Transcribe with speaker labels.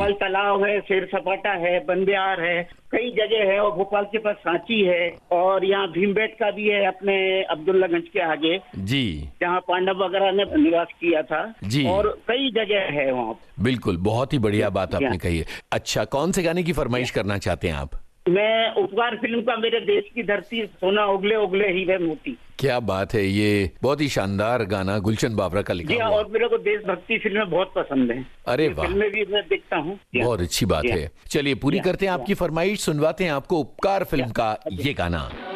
Speaker 1: भोपाल तालाब है, शेर सपाटा है, बंदियार है, कई जगह है। और भोपाल के पास सांची है, और यहाँ भीमबेटका भी है अपने अब्दुल्लागंज के आगे,
Speaker 2: जी
Speaker 1: जहाँ पांडव वगैरह ने निवास किया था
Speaker 2: जी।
Speaker 1: और कई जगह है वहाँ।
Speaker 2: बिल्कुल, बहुत ही बढ़िया बात आपने कही है। अच्छा, कौन से गाने की फरमाइश करना चाहते हैं आप?
Speaker 1: मैं उपकार फिल्म का मेरे देश की धरती सोना उगले उगले ही है मोती।
Speaker 2: क्या बात है, ये बहुत ही शानदार गाना गुलशन बाबरा का लिखा
Speaker 1: जी हाँ,
Speaker 2: हुआ।
Speaker 1: और मेरे को देशभक्ति फिल्में बहुत पसंद है।
Speaker 2: अरे वाह,
Speaker 1: फिल्में भी मैं देखता हूँ।
Speaker 2: बहुत अच्छी बात है। चलिए पूरी करते हैं आपकी फरमाइश, सुनवाते हैं आपको उपकार फिल्म का ये गाना।